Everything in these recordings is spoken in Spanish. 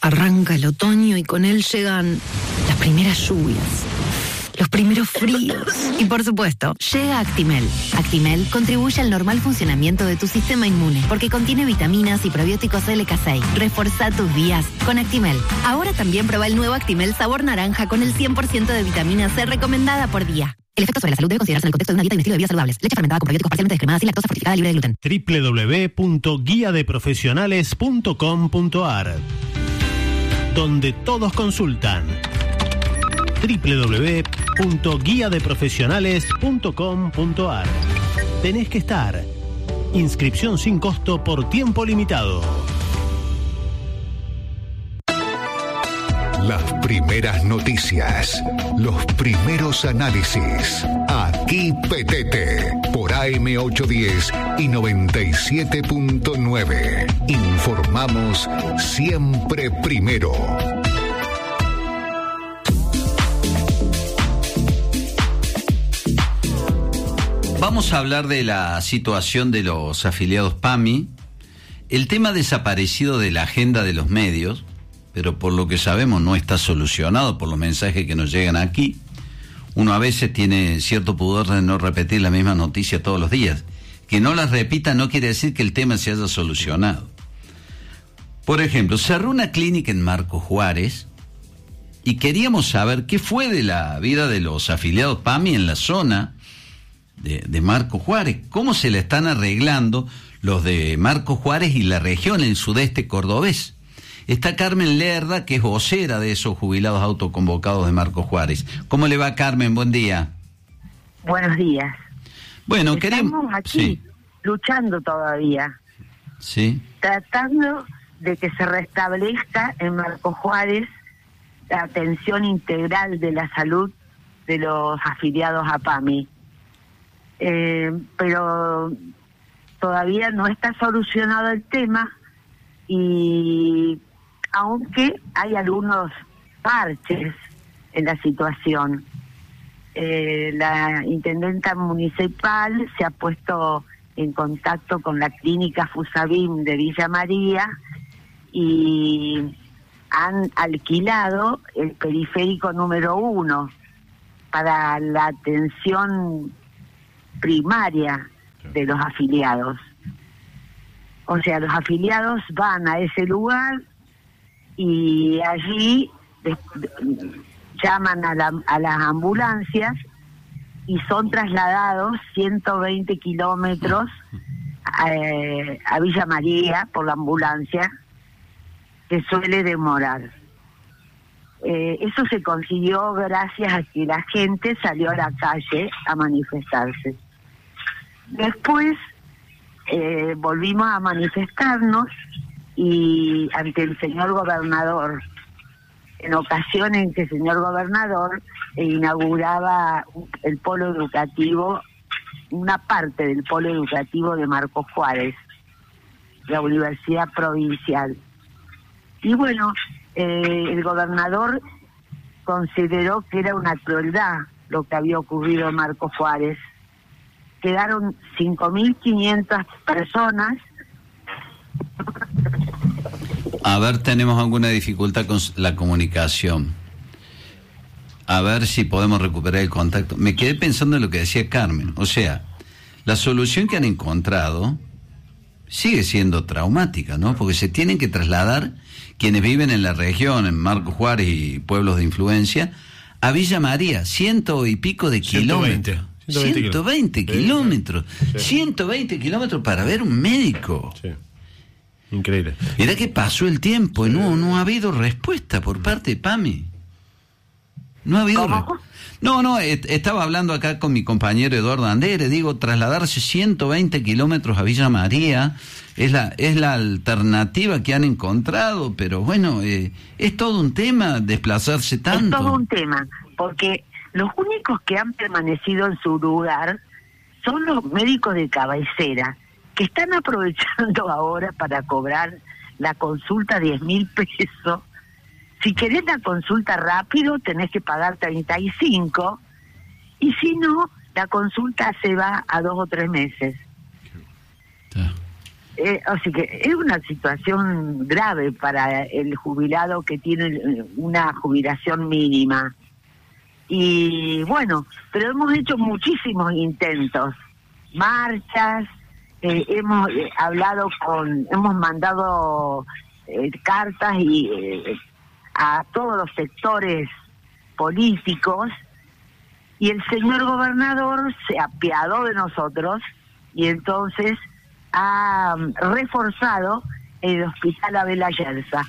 Arranca el otoño y con él llegan las primeras lluvias, los primeros fríos y, por supuesto, llega Actimel. Actimel contribuye al normal funcionamiento de tu sistema inmune porque contiene vitaminas y probióticos LK6. Reforzá tus días con Actimel. Ahora también prueba el nuevo Actimel sabor naranja con el 100% de vitamina C recomendada por día. El efecto sobre la salud debe considerarse en el contexto de una dieta y un estilo de vida saludables. Leche fermentada con probióticos parcialmente descremadas y lactosa fortificada libre de gluten. www.guiadeprofesionales.com.ar, donde todos consultan. www.guiadeprofesionales.com.ar. Tenés que estar. Inscripción sin costo por tiempo limitado. Las primeras noticias, los primeros análisis. Aquí Petete, por AM810 y 97.9. Informamos siempre primero. Vamos a hablar de la situación de los afiliados PAMI. El tema desaparecido de la agenda de los medios, pero por lo que sabemos no está solucionado por los mensajes que nos llegan aquí. Uno a veces tiene cierto pudor de no repetir la misma noticia todos los días. Que no las repita no quiere decir que el tema se haya solucionado. Por ejemplo, cerró una clínica en Marcos Juárez y queríamos saber qué fue de la vida de los afiliados PAMI en la zona de Marcos Juárez. ¿Cómo se la están arreglando los de Marcos Juárez y la región, el sudeste cordobés? Está Carmen Lerda, que es vocera de esos jubilados autoconvocados de Marcos Juárez. ¿Cómo le va, Carmen? Buen día. Buenos días. Bueno, estamos aquí luchando todavía. Sí. Tratando de que se restablezca en Marcos Juárez la atención integral de la salud de los afiliados a PAMI. Pero todavía no está solucionado el tema, y aunque hay algunos parches en la situación, la intendenta municipal se ha puesto en contacto con la clínica Fusabim de Villa María y han alquilado el periférico número 1 para la atención primaria de los afiliados. O sea, los afiliados van a ese lugar y allí llaman a las ambulancias y son trasladados 120 kilómetros a Villa María por la ambulancia, que suele demorar. Eso se consiguió gracias a que la gente salió a la calle a manifestarse. Después volvimos a manifestarnos y ante el señor gobernador, en ocasión en que el señor gobernador inauguraba el polo educativo, una parte del polo educativo de Marcos Juárez, la Universidad Provincial. Y bueno, el gobernador consideró que era una crueldad lo que había ocurrido en Marcos Juárez. Quedaron 5.500 personas. A ver, tenemos alguna dificultad con la comunicación. A ver si podemos recuperar el contacto. Me quedé pensando en lo que decía Carmen. O sea, la solución que han encontrado sigue siendo traumática, ¿no? Porque se tienen que trasladar quienes viven en la región, en Marcos Juárez y pueblos de influencia, a Villa María, 100 y pico de kilómetros. 120 kilómetros. Sí. 120 kilómetros para ver un médico. Sí. Increíble. Mirá que pasó el tiempo y no ha habido respuesta por parte de PAMI. No ha habido estaba hablando acá con mi compañero Eduardo Andere, digo, trasladarse 120 kilómetros a Villa María es la alternativa que han encontrado, pero bueno, es todo un tema desplazarse tanto. Es todo un tema, porque los únicos que han permanecido en su lugar son los médicos de cabecera, que están aprovechando ahora para cobrar la consulta 10.000 pesos. Si querés la consulta rápido, tenés que pagar 35, y si no, la consulta se va a 2 o 3 meses. Así que es una situación grave para el jubilado que tiene una jubilación mínima. Y bueno, pero hemos hecho muchísimos intentos, marchas, hemos hablado hemos mandado cartas a todos los sectores políticos, y el señor gobernador se apiadó de nosotros y entonces ha reforzado el Hospital Abel Ayerza.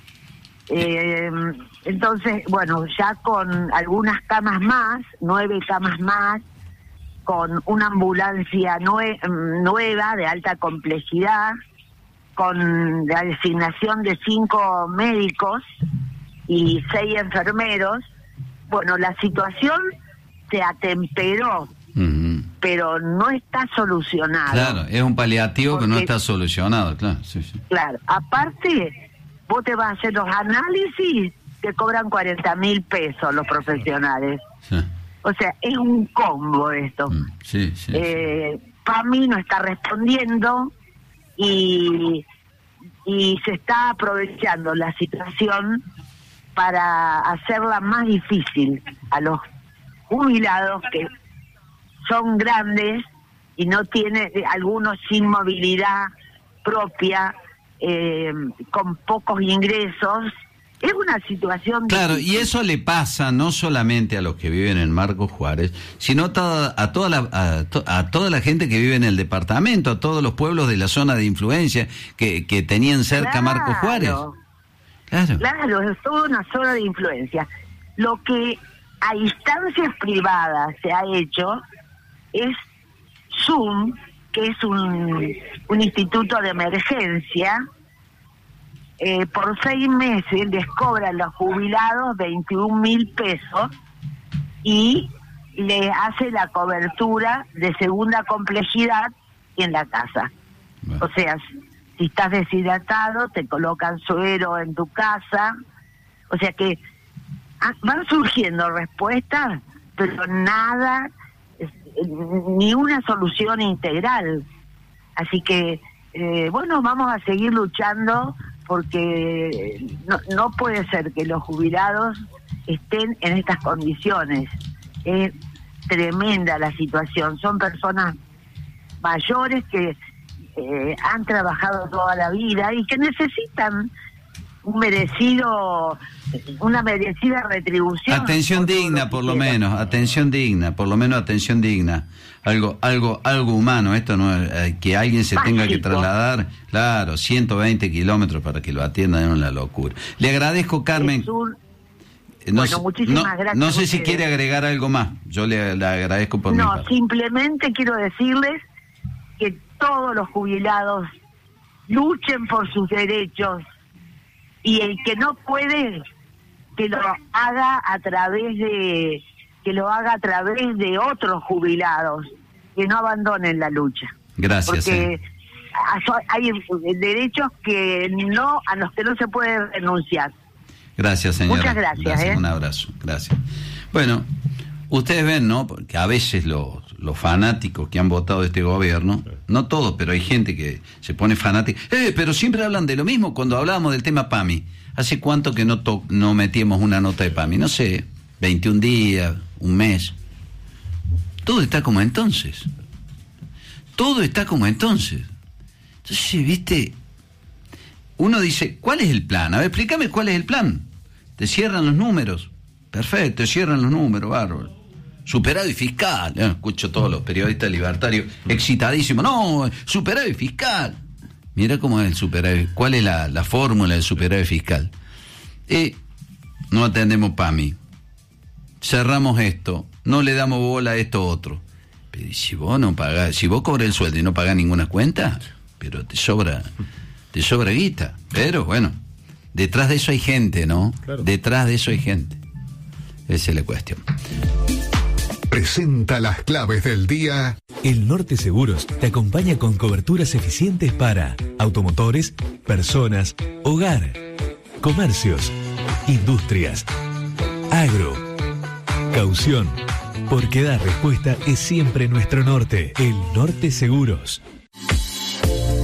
Entonces, bueno, ya con algunas camas más, 9 camas más, con una ambulancia nueva de alta complejidad, con la designación de 5 médicos y 6 enfermeros. Bueno, la situación se atemperó, pero no está solucionado. Claro, es un paliativo que no está solucionado, claro. Sí. Claro, aparte, vos te vas a hacer los análisis, te cobran 40.000 pesos los profesionales. Sí. O sea, es un combo esto. Sí. PAMI no está respondiendo y se está aprovechando la situación para hacerla más difícil a los jubilados, que son grandes y no tienen, algunos sin movilidad propia, con pocos ingresos. Es una situación claro, difícil. Y eso le pasa no solamente a los que viven en Marcos Juárez, sino a toda la gente que vive en el departamento, a todos los pueblos de la zona de influencia que tenían cerca Marcos Juárez. Claro, es toda una zona de influencia. Lo que a instancias privadas se ha hecho es Zoom, que es un instituto de emergencia. Por 6 meses les cobran los jubilados 21.000 pesos y les hace la cobertura de segunda complejidad en la casa. Bueno. O sea, si estás deshidratado, te colocan suero en tu casa. O sea que van surgiendo respuestas, pero nada, ni una solución integral. Así que, bueno, vamos a seguir luchando, porque no puede ser que los jubilados estén en estas condiciones. Es tremenda la situación. Son personas mayores que han trabajado toda la vida y que necesitan una merecida retribución. Atención digna, por lo menos, atención digna. Algo humano. Esto no es que alguien se tenga que trasladar, claro, 120 kilómetros para que lo atiendan, es una locura. Le agradezco, Carmen. Muchísimas gracias. No sé si quiere agregar algo más. Yo le agradezco por mi parte. No, simplemente quiero decirles que todos los jubilados luchen por sus derechos, y el que no puede, que lo haga a través de otros jubilados, que no abandonen la lucha. Gracias. Porque hay derechos a los que no se puede renunciar. Gracias, señora. Muchas gracias. Un abrazo. Gracias. Bueno, ustedes ven, ¿no? Porque a veces los fanáticos que han votado este gobierno, no todos, pero hay gente que se pone fanática. Pero siempre hablan de lo mismo cuando hablábamos del tema PAMI. ¿Hace cuánto que no metíamos una nota de PAMI? No sé, 21 días, un mes. Todo está como entonces. Entonces, ¿viste? Uno dice, ¿cuál es el plan? A ver, explícame cuál es el plan. Te cierran los números. Perfecto, te cierran los números, bárbaro. Superávit fiscal. Escucho todos los periodistas libertarios excitadísimos. No, superávit fiscal. Mira cómo es el superávit. ¿Cuál es la fórmula del superávit fiscal? No atendemos PAMI. Cerramos esto. No le damos bola a esto otro. Pero si vos no pagás, si vos cobras el sueldo y no pagás ninguna cuenta, pero te sobra guita. Pero bueno, detrás de eso hay gente, ¿no? Claro. Detrás de eso hay gente. Esa es la cuestión. Presenta las claves del día. El Norte Seguros te acompaña con coberturas eficientes para automotores, personas, hogar, comercios, industrias, agro, caución. Porque dar respuesta es siempre nuestro norte. El Norte Seguros.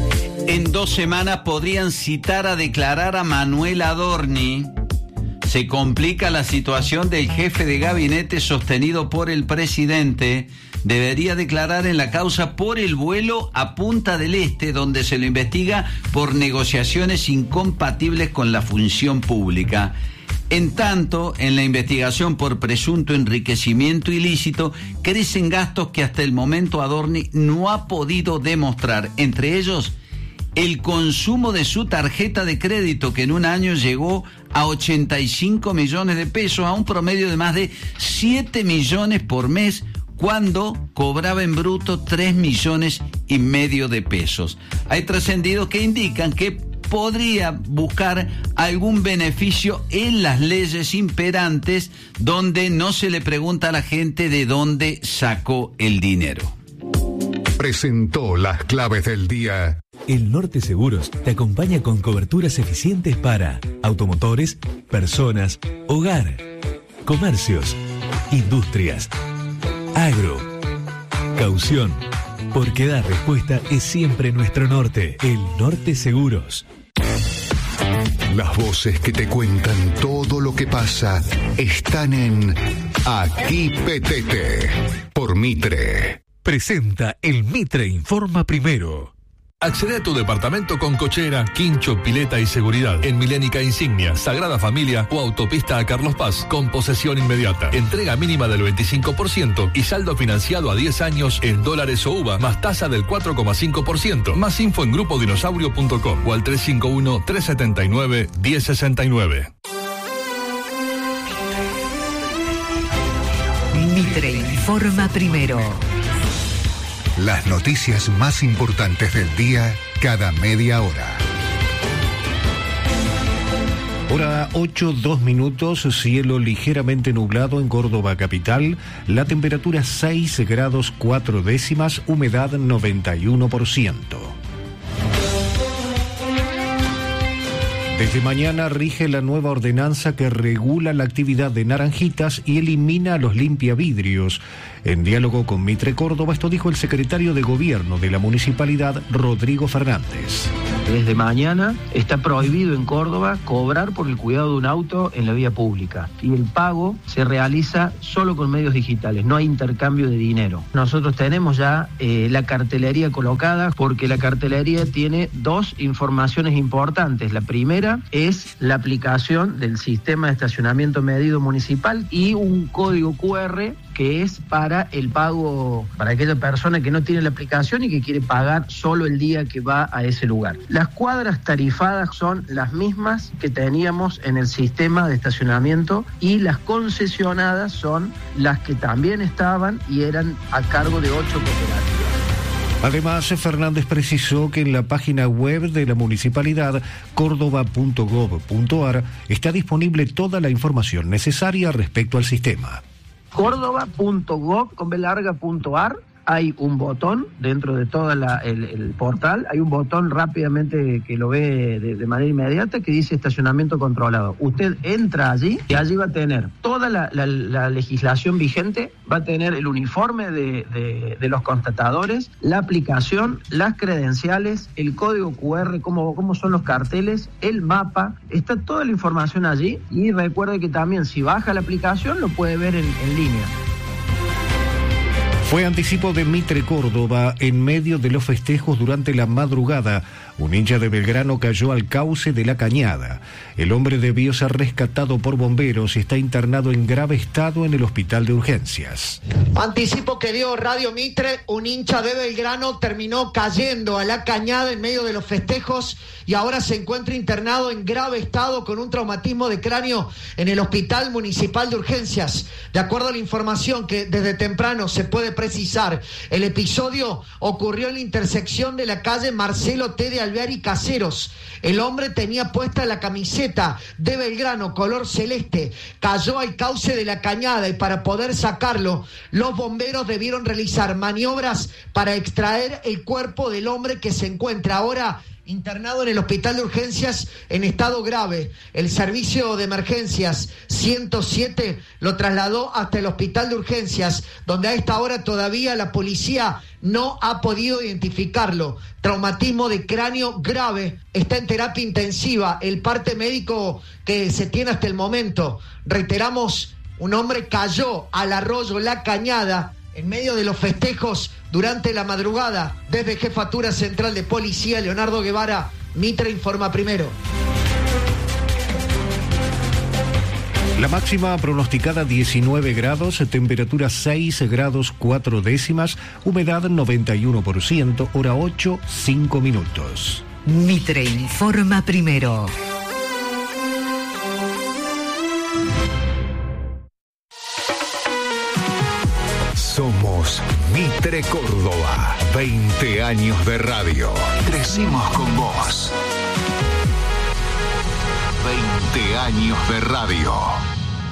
En 2 semanas podrían citar a declarar a Manuel Adorni. Se complica la situación del jefe de gabinete sostenido por el presidente. Debería declarar en la causa por el vuelo a Punta del Este, donde se lo investiga por negociaciones incompatibles con la función pública. En tanto, en la investigación por presunto enriquecimiento ilícito, crecen gastos que hasta el momento Adorni no ha podido demostrar, entre ellos el consumo de su tarjeta de crédito, que en un año llegó a 85 millones de pesos, a un promedio de más de 7 millones por mes, cuando cobraba en bruto 3,5 millones de pesos. Hay trascendidos que indican que podría buscar algún beneficio en las leyes imperantes, donde no se le pregunta a la gente de dónde sacó el dinero. Presentó las claves del día. El Norte Seguros te acompaña con coberturas eficientes para automotores, personas, hogar, comercios, industrias, agro, caución. Porque dar respuesta es siempre nuestro norte. El Norte Seguros. Las voces que te cuentan todo lo que pasa están en Aquí Petete, por Mitre. Presenta el Mitre Informa Primero. Accede a tu departamento con cochera, quincho, pileta y seguridad en Milénica Insignia, Sagrada Familia o Autopista a Carlos Paz, con posesión inmediata. Entrega mínima del 25% y saldo financiado a 10 años en dólares o UVA, más tasa del 4,5%. Más info en grupodinosaurio.com o al 351-379-1069. Mitre Informa Primero. Las noticias más importantes del día cada media hora. Hora 8:02, cielo ligeramente nublado en Córdoba capital, la temperatura 6 grados 4 décimas, humedad 91%. Desde mañana rige la nueva ordenanza que regula la actividad de naranjitas y elimina a los limpiavidrios. En diálogo con Mitre Córdoba, esto dijo el secretario de Gobierno de la municipalidad, Rodrigo Fernández. Desde mañana está prohibido en Córdoba cobrar por el cuidado de un auto en la vía pública y el pago se realiza solo con medios digitales, no hay intercambio de dinero. Nosotros tenemos ya la cartelería colocada porque la cartelería tiene 2 informaciones importantes. La primera es la aplicación del sistema de estacionamiento medido municipal y un código QR que es para el pago para aquella persona que no tiene la aplicación y que quiere pagar solo el día que va a ese lugar. Las cuadras tarifadas son las mismas que teníamos en el sistema de estacionamiento y las concesionadas son las que también estaban y eran a cargo de 8 cooperativas. Además, Fernández precisó que en la página web de la municipalidad, córdoba.gov.ar, está disponible toda la información necesaria respecto al sistema. Córdoba.gov.ar hay un botón dentro de todo el portal, hay un botón rápidamente que lo ve de manera inmediata que dice estacionamiento controlado. Usted entra allí y allí va a tener toda la legislación vigente, va a tener el uniforme de los constatadores, la aplicación, las credenciales, el código QR, cómo son los carteles, el mapa, está toda la información allí y recuerde que también si baja la aplicación lo puede ver en línea. Fue anticipo de Mitre Córdoba en medio de los festejos durante la madrugada. Un hincha de Belgrano cayó al cauce de la Cañada. El hombre debió ser rescatado por bomberos y está internado en grave estado en el hospital de urgencias. Anticipo que dio Radio Mitre, un hincha de Belgrano terminó cayendo a la Cañada en medio de los festejos y ahora se encuentra internado en grave estado con un traumatismo de cráneo en el Hospital Municipal de Urgencias. De acuerdo a la información que desde temprano se puede precisar, el episodio ocurrió en la intersección de la calle Marcelo T. de Alvear y Caseros. El hombre tenía puesta la camiseta de Belgrano color celeste, cayó al cauce de la Cañada y para poder sacarlo, los bomberos debieron realizar maniobras para extraer el cuerpo del hombre que se encuentra ahora internado en el hospital de urgencias en estado grave. El servicio de emergencias 107 lo trasladó hasta el hospital de urgencias, donde a esta hora todavía la policía no ha podido identificarlo. Traumatismo de cráneo grave, está en terapia intensiva. El parte médico que se tiene hasta el momento, reiteramos, un hombre cayó al arroyo La Cañada en medio de los festejos durante la madrugada. Desde Jefatura Central de Policía, Leonardo Guevara, Mitre informa primero. La máxima pronosticada 19 grados, temperatura 6 grados 4 décimas, humedad 91%, hora 8, 5 minutos. Mitre informa primero. Somos Mitre Córdoba. 20 años de radio. Crecimos con vos. 20 años de radio.